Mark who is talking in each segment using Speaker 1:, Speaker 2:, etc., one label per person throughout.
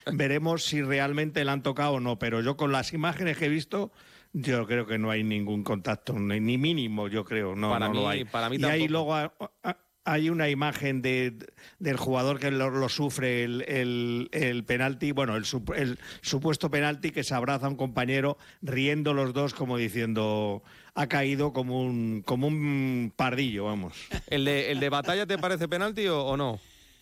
Speaker 1: veremos si realmente le han tocado o no, pero yo con las imágenes que he visto, yo creo que no hay ningún contacto, ni mínimo, yo creo, no lo hay.
Speaker 2: Para mí
Speaker 1: y
Speaker 2: tampoco.
Speaker 1: ahí luego hay una imagen del jugador que lo sufre el penalti, bueno, el supuesto penalti, que se abraza a un compañero riendo los dos como diciendo ha caído como un pardillo, vamos.
Speaker 2: ¿El de Batalla te parece penalti o no?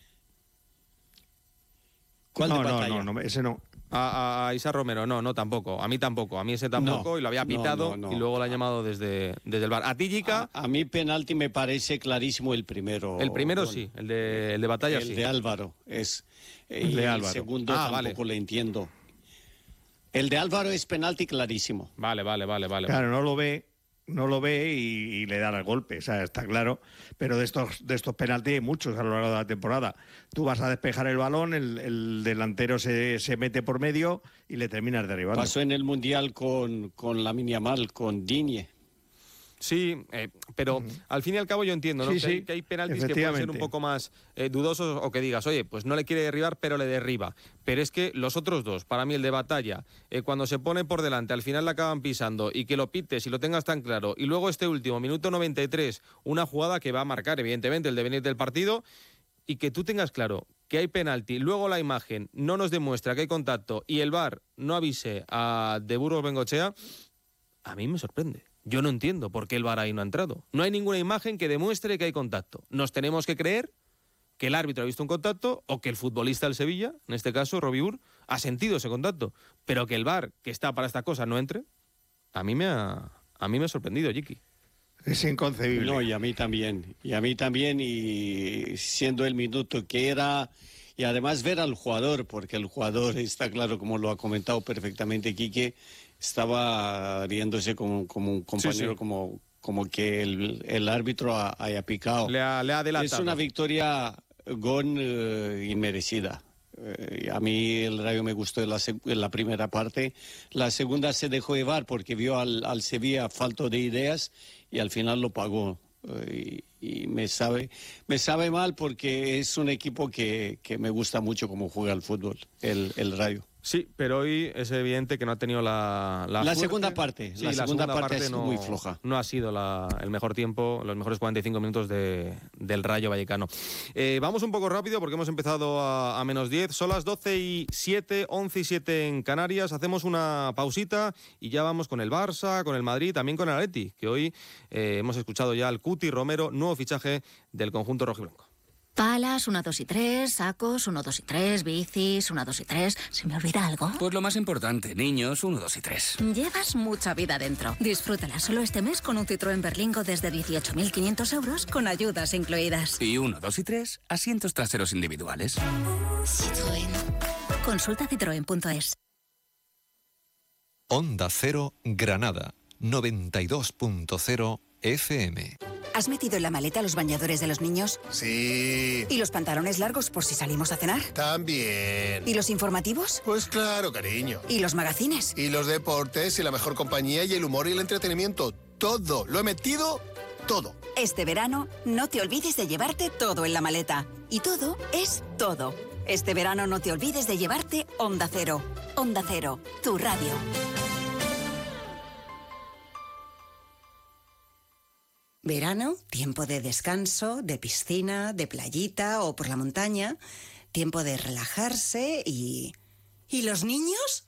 Speaker 3: ¿Cuál de Batalla?
Speaker 1: No, ese no.
Speaker 2: A Isa Romero, no, tampoco. A mí tampoco. A mí ese tampoco, y lo había pitado y luego lo han llamado desde el VAR. ¿A ti, Jica?
Speaker 3: A mí penalti me parece clarísimo el primero.
Speaker 2: El primero sí, el de Batalla sí.
Speaker 3: El de Álvaro es.
Speaker 1: El de Álvaro.
Speaker 3: El segundo tampoco le entiendo. El de Álvaro es penalti clarísimo.
Speaker 2: Vale.
Speaker 1: Claro, no lo ve y le da el golpe, o sea, está claro. Pero de estos penaltis hay muchos a lo largo de la temporada. Tú vas a despejar el balón, el delantero se mete por medio y le terminas derribando.
Speaker 3: Pasó en el Mundial con Lamine Yamal, con Digne.
Speaker 2: Sí, pero al fin y al cabo yo entiendo, ¿no?
Speaker 1: Sí,
Speaker 2: que hay penaltis que pueden ser un poco más dudosos, o que digas, oye, pues no le quiere derribar, pero le derriba. Pero es que los otros dos, para mí el de Batalla, cuando se pone por delante, al final la acaban pisando, y que lo pites y lo tengas tan claro, y luego este último, minuto 93, una jugada que va a marcar, evidentemente, el devenir del partido, y que tú tengas claro que hay penalti, luego la imagen no nos demuestra que hay contacto, y el VAR no avise a De Burgos Bengoechea, a mí me sorprende. Yo no entiendo por qué el VAR ahí no ha entrado. No hay ninguna imagen que demuestre que hay contacto. Nos tenemos que creer que el árbitro ha visto un contacto, o que el futbolista del Sevilla, en este caso Robiur, ha sentido ese contacto. Pero que el VAR, que está para esta cosa, no entre, a mí me ha sorprendido, Jiki.
Speaker 1: Es inconcebible.
Speaker 3: No, y a mí también, y siendo el minuto que era, y además ver al jugador, porque el jugador está claro, como lo ha comentado perfectamente Quique, estaba riéndose como un compañero, sí. Como que el árbitro haya picado.
Speaker 2: Le ha adelantado.
Speaker 3: Es una victoria inmerecida. A mí el Rayo me gustó en la primera parte. La segunda se dejó llevar porque vio al Sevilla falto de ideas y al final lo pagó. Y me sabe mal porque es un equipo que me gusta mucho cómo juega el fútbol, el Rayo.
Speaker 2: Sí, pero hoy es evidente que no ha tenido la
Speaker 3: segunda parte. Sí, la segunda parte es muy floja.
Speaker 2: No ha sido el mejor tiempo, los mejores 45 minutos del Rayo Vallecano. Vamos un poco rápido porque hemos empezado a menos 10. Son las 12:07, 11:07 en Canarias. Hacemos una pausita y ya vamos con el Barça, con el Madrid, también con el Atleti, que hoy hemos escuchado ya al Cuti Romero, nuevo fichaje del conjunto rojiblanco.
Speaker 4: Palas, 1, 2 y 3, sacos, 1, 2 y 3, bicis, 1, 2 y 3. ¿Se me olvida algo?
Speaker 5: Pues lo más importante, niños, 1, 2 y 3.
Speaker 4: Llevas mucha vida dentro. Disfrútala solo este mes con un Citroën Berlingo desde 18.500 euros con ayudas incluidas.
Speaker 5: Y 1, 2 y 3, asientos traseros individuales.
Speaker 4: Citroën. Consulta citroen.es.
Speaker 6: Onda Cero Granada, 92.0 FM.
Speaker 7: ¿Has metido en la maleta los bañadores de los niños?
Speaker 8: Sí.
Speaker 7: ¿Y los pantalones largos por si salimos a cenar?
Speaker 8: También.
Speaker 7: ¿Y los informativos?
Speaker 8: Pues claro, cariño.
Speaker 7: ¿Y los magazines?
Speaker 8: Y los deportes y la mejor compañía y el humor y el entretenimiento. Todo. Lo he metido todo.
Speaker 7: Este verano no te olvides de llevarte todo en la maleta. Y todo es todo. Este verano no te olvides de llevarte Onda Cero. Onda Cero, tu radio. Verano, tiempo de descanso, de piscina, de playita o por la montaña. Tiempo de relajarse y... ¿Y los niños?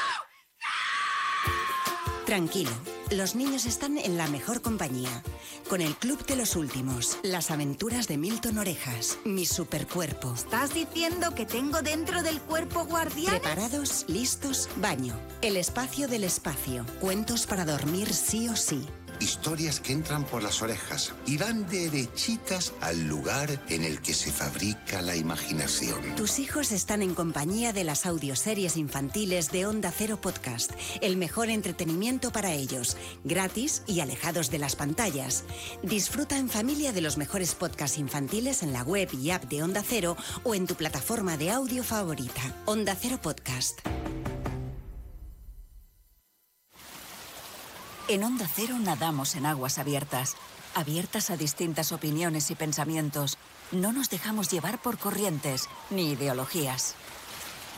Speaker 7: Tranquilo, los niños están en la mejor compañía. Con el Club de los Últimos, las aventuras de Milton Orejas, mi supercuerpo.
Speaker 9: ¿Estás diciendo que tengo dentro del cuerpo guardianes?
Speaker 7: Preparados, listos, baño. El espacio del espacio. Cuentos para dormir sí o sí.
Speaker 10: Historias que entran por las orejas y van derechitas al lugar en el que se fabrica la imaginación.
Speaker 7: Tus hijos están en compañía de las audioseries infantiles de Onda Cero Podcast. El mejor entretenimiento para ellos, gratis y alejados de las pantallas. Disfruta en familia de los mejores podcasts infantiles en la web y app de Onda Cero o en tu plataforma de audio favorita. Onda Cero Podcast.
Speaker 11: En Onda Cero nadamos en aguas abiertas, abiertas a distintas opiniones y pensamientos. No nos dejamos llevar por corrientes ni ideologías.